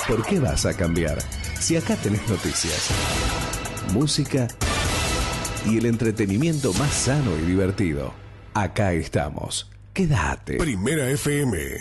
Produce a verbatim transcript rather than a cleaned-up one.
¿Por qué vas a cambiar? Si acá tenés noticias, música y el entretenimiento más sano y divertido. Acá estamos. Quédate. Primera F M.